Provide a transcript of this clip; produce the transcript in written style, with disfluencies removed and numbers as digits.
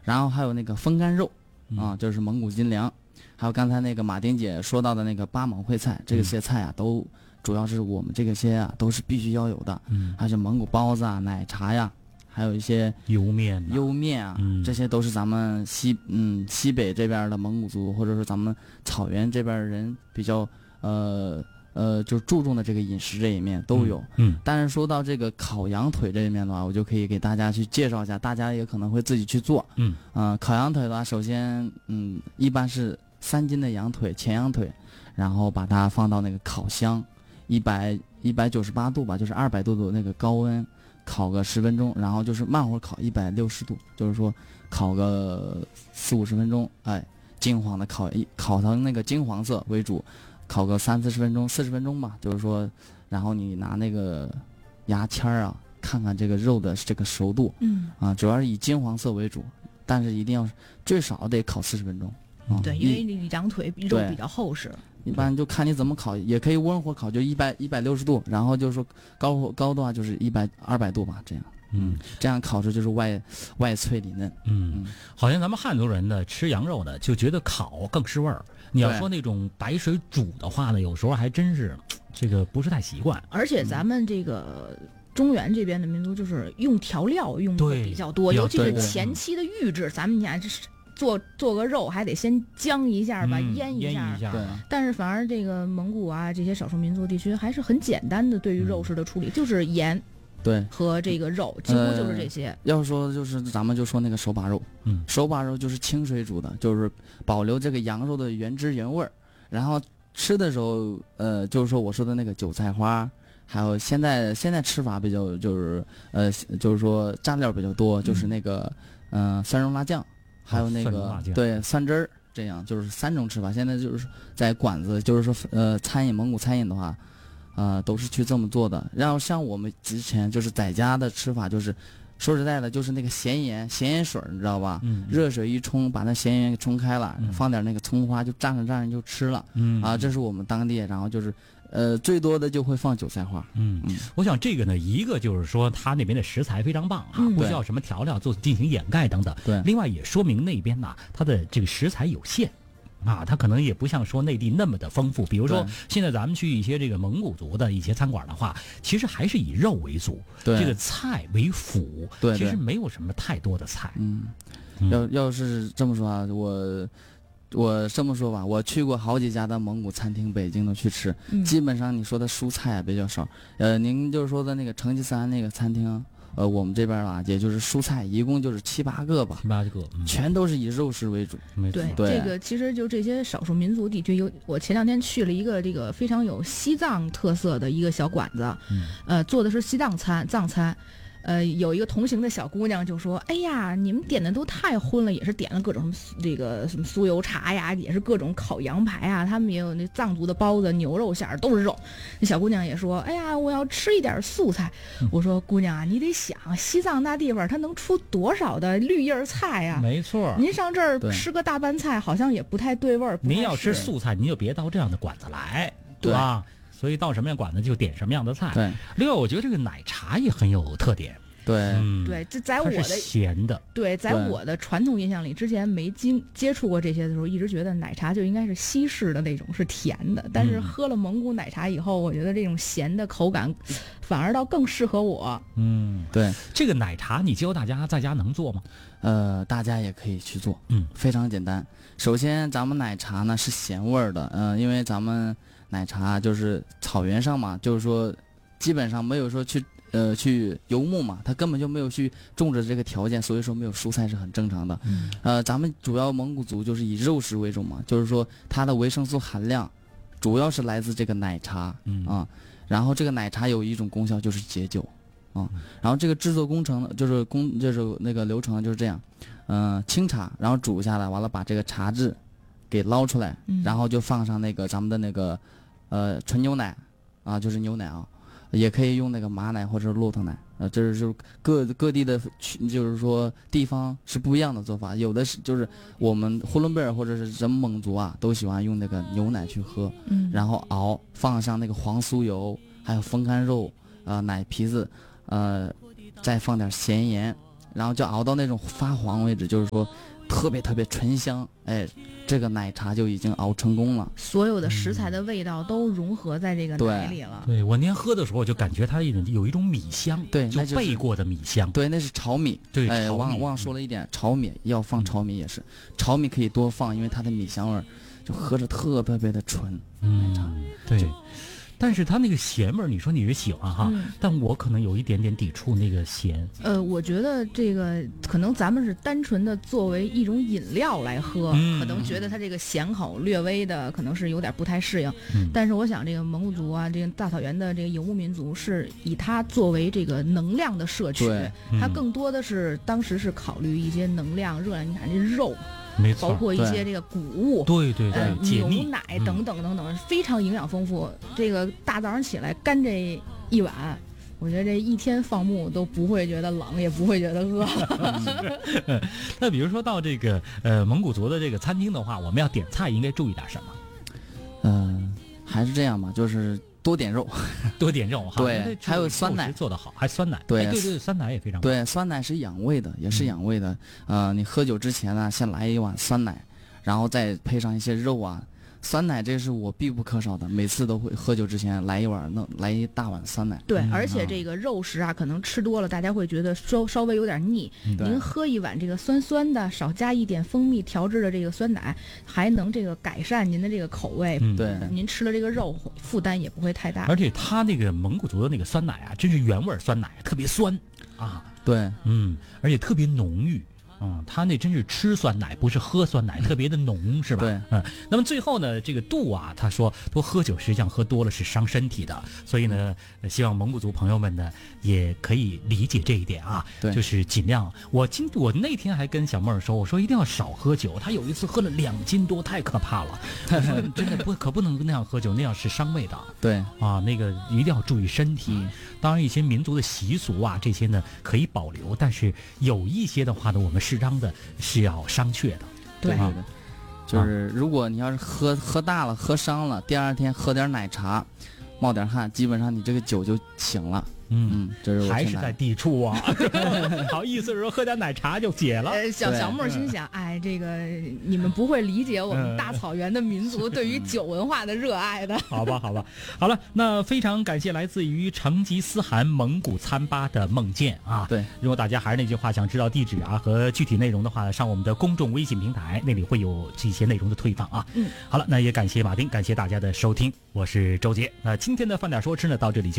然后还有那个风干肉啊，就是蒙古金粮，还有刚才那个马丁姐说到的那个巴蒙烩菜，这些菜啊都主要是我们这些啊都是必须要有的。还有蒙古包子啊、奶茶呀，还有一些莜面啊，这些都是咱们西北这边的蒙古族，或者说咱们草原这边人比较就注重的这个饮食这一面都有。但是说到这个烤羊腿这一面的话，我就可以给大家去介绍一下，大家也可能会自己去做。烤羊腿的话，首先一般是3斤的羊腿，前羊腿，然后把它放到那个烤箱198度吧，就是200度的那个高温烤个10分钟，然后就是慢火烤160度，就是说烤个40-50分钟，金黄的烤成那个金黄色为主，烤个30-40分钟，40分钟吧，就是说，然后你拿那个牙签啊，看看这个肉的这个熟度，主要是以金黄色为主，但是一定要最少得烤40分钟。 对，因为羊腿肉比较厚实。 一般就看你怎么烤，也可以温火烤，就160度，然后就是说高度啊，就是200度吧，这样。这样烤出就是外脆里嫩。 好像咱们汉族人呢吃羊肉呢，就觉得烤更是味儿。你要说那种白水煮的话呢，有时候还真是这个不是太习惯。 而且咱们这个中原这边的民族就是用调料用的比较多，尤其是前期的预制，咱们你看这是。做个肉还得先姜一下吧，腌一下。 对。 但是反而这个蒙古啊这些少数民族地区还是很简单的，对于肉食的处理就是盐， 对， 和这个肉几乎就是这些。 要说就是咱们就说那个手把肉，手把肉就是清水煮的，就是保留这个羊肉的原汁原味儿。然后吃的时候，就是说我说的那个韭菜花，还有现在吃法比较就是说蘸料比较多，就是那个蒜蓉辣酱。还有那个对蒜汁儿，这样就是3种吃法。现在就是在馆子，就是说蒙古餐饮的话，都是去这么做的。然后像我们之前就是在家的吃法，就是说实在的，就是那个咸盐水，你知道吧？热水一冲，把那咸盐给冲开了，放点那个葱花，就蘸着就吃了。这是我们当地，然后就是。最多的就会放韭菜花。 我想这个呢，一个就是说他那边的食材非常棒啊，不需要什么调料进行掩盖等等。 对， 另外也说明那边呢，它的这个食材有限。它可能也不像说内地那么的丰富。比如说，现在咱们去一些这个蒙古族的一些餐馆的话，其实还是以肉为主，这个菜为辅。 对， 其实没有什么太多的菜。 要是这么说啊，我这么说吧，我去过好几家的蒙古餐厅，北京的去吃，基本上你说的蔬菜啊比较少。您就是说的那个成吉思汗那个餐厅，我们这边啊，也就是蔬菜一共就是7-8个吧 ，7-8个， 全都是以肉食为主。 对，这个其实就这些少数民族地区我前2天去了一个这个非常有西藏特色的一个小馆子，做的是西藏藏餐。有一个同行的小姑娘就说：“哎呀，你们点的都太荤了，也是点了各种这个什么酥油茶呀，也是各种烤羊排啊，他们也有那藏族的包子，牛肉馅儿都是肉。”那小姑娘也说：“哎呀，我要吃一点素菜。”我说：“姑娘啊，你得想西藏那地方，它能出多少的绿叶菜呀？ 没错， 您上这儿吃个大拌菜，好像也不太对味儿。 您要吃素菜，您就别到这样的馆子来，对吧？所以到什么样馆子就点什么样的菜。 对， 另外我觉得这个奶茶也很有特点。 对，这在我的咸的。 对，在我的传统印象里，之前没接触过这些的时候，一直觉得奶茶就应该是西式的那种，是甜的。但是喝了蒙古奶茶以后，我觉得这种咸的口感反而倒更适合我。 对， 这个奶茶你教大家在家能做吗？ 大家也可以去做，非常简单。首先，咱们奶茶呢是咸味儿的，因为咱们奶茶就是草原上嘛，就是说基本上没有说去游牧嘛，他根本就没有去种植这个条件，所以说没有蔬菜是很正常的。咱们主要蒙古族就是以肉食为主嘛，就是说它的维生素含量主要是来自这个奶茶然后这个奶茶有一种功效就是解酒然后这个制作工程就是那个流程就是这样，清茶，然后煮下来，完了把这个茶汁给捞出来，然后就放上那个咱们的那个纯牛奶就是牛奶也可以用那个马奶或者骆驼奶，这是就是各地的，就是说地方是不一样的做法。有的是就是我们呼伦贝尔或者是什么蒙族都喜欢用那个牛奶去喝，然后熬，放上那个黄酥油，还有风干肉，奶皮子，再放点咸盐， 然后就熬到那种发黄为止，就是说特别特别醇香，哎，这个奶茶就已经熬成功了。 所有的食材的味道都融合在这个奶里了。 对，我那天喝的时候，我就感觉它有一种米香， 对， 就焙过的米香。 对，那是炒米。 对， 哎，忘说了一点，炒米要放炒米也是，炒米可以多放，因为它的米香味儿就喝着特别的纯。奶茶， 对。但是它那个咸味儿，你说你是喜欢哈，但我可能有一点点抵触那个咸。 我觉得这个可能咱们是单纯的作为一种饮料来喝，可能觉得它这个咸口略微的可能是有点不太适应。但是我想这个蒙古族啊，这个大草原的这个游牧民族是以它作为这个能量的摄取，它更多的是当时是考虑一些能量热量。你看这肉。 没错， 包括一些这个谷物， 对， 牛奶等等，非常营养丰富。这个大早上起来干这一碗，我觉得这一天放牧都不会觉得冷，也不会觉得饿。 那比如说到这个蒙古族的这个餐厅的话，我们要点菜应该注意点什么？ 还是这样吧，就是多点肉， 多点肉哈。 对，还有酸奶做得好，还酸奶。 对， 对，酸奶也非常好。 对，酸奶是养胃的，也是养胃的。你喝酒之前呢，先来一碗酸奶，然后再配上一些肉啊。酸奶这是我必不可少的，每次都会喝酒之前来一大碗酸奶。 对，而且这个肉食啊，可能吃多了大家会觉得稍微有点腻。您喝一碗这个酸酸的，少加一点蜂蜜调制的这个酸奶，还能这个改善您的这个口味。 对， 您吃了这个肉负担也不会太大。 而且它那个蒙古族的那个酸奶啊，真是原味酸奶，特别酸啊。 对， 而且特别浓郁。他那真是吃酸奶，不是喝酸奶，特别的浓，是吧？ 对， 那么最后呢，这个度啊，他说多喝酒实际上喝多了是伤身体的，所以呢，希望蒙古族朋友们呢也可以理解这一点啊。 对， 就是尽量。我那天还跟小妹儿说，我说一定要少喝酒。她有一次喝了2斤多，太可怕了。我说真的可不能那样喝酒，那样是伤胃的。 对啊，那个一定要注意身体。当然，一些民族的习俗啊，这些呢可以保留，但是有一些的话呢，我们适当的是要商榷的。 对的，就是如果你要是喝大了、喝伤了，第二天喝点奶茶，冒点汗，基本上你这个酒就醒了。这是我还是在抵触啊。好意思说喝点奶茶就解了。 小妹儿心想，哎，这个你们不会理解我们大草原的民族对于酒文化的热爱的。 好吧，好了，那非常感谢来自于成吉思汗蒙古餐吧的孟健啊。 对， 如果大家还是那句话，想知道地址啊和具体内容的话，上我们的公众微信平台，那里会有这些内容的推放啊。好了，那也感谢马丁，感谢大家的收听，我是周杰。那今天的饭点说吃呢，到这里就